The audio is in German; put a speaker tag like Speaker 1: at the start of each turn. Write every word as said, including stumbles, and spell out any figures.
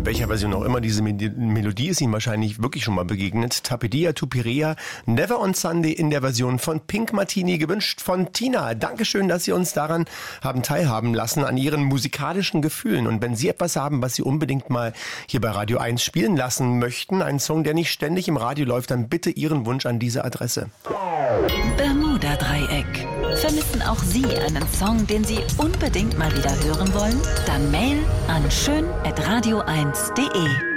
Speaker 1: welcher Version auch immer. Diese Melodie ist Ihnen wahrscheinlich wirklich schon mal begegnet. Tapedia tu Pirea, Never on Sunday in der Version von Pink Martini, gewünscht von Tina. Dankeschön, dass Sie uns daran haben teilhaben lassen, an Ihren musikalischen Gefühlen. Und wenn Sie etwas haben, was Sie unbedingt mal hier bei Radio eins spielen lassen möchten, einen Song, der nicht ständig im Radio läuft, dann bitte Ihren Wunsch an diese Adresse.
Speaker 2: Bermuda-Dreieck. Vermissen auch Sie einen Song, den Sie unbedingt mal wieder hören wollen? Dann Mail an schön at radio eins punkt de.